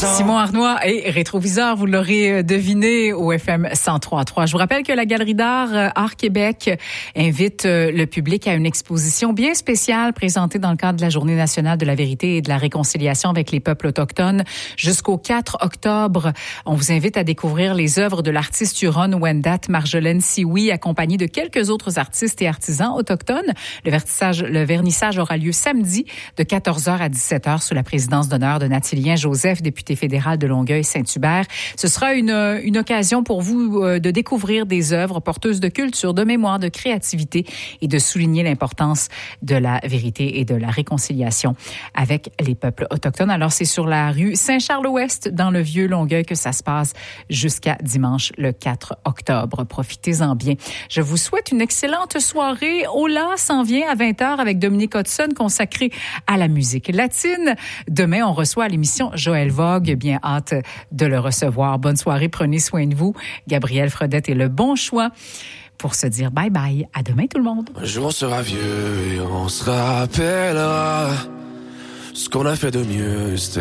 Simon Arnois et Rétroviseur, vous l'aurez deviné au FM 103.3. Je vous rappelle que la Galerie d'art Art Québec invite le public à une exposition bien spéciale présentée dans le cadre de la Journée nationale de la vérité et de la réconciliation avec les peuples autochtones jusqu'au 4 octobre. On vous invite à découvrir les œuvres de l'artiste Huron Wendat Marjolaine Sioui, accompagnée de quelques autres artistes et artisans autochtones. Le vernissage aura lieu samedi de 14h à 17h sous la présidence d'honneur de Nathilien Joseph, député fédéral de Longueuil-Saint-Hubert. Ce sera une occasion pour vous de découvrir des œuvres porteuses de culture, de mémoire, de créativité et de souligner l'importance de la vérité et de la réconciliation avec les peuples autochtones. Alors, c'est sur la rue Saint-Charles-Ouest, dans le Vieux-Longueuil, que ça se passe jusqu'à dimanche, le 4 octobre. Profitez-en bien. Je vous souhaite une excellente soirée. Ola s'en vient à 20h avec Dominique Hudson, consacrée à la musique latine. Demain, on reçoit à l'émission Joël Vogue. Bien hâte de le recevoir. Bonne soirée, prenez soin de vous. Gabrielle Fredette est le bon choix pour se dire bye-bye. À demain, tout le monde. Un jour, on sera vieux et on se rappellera ce qu'on a fait de mieux. C'était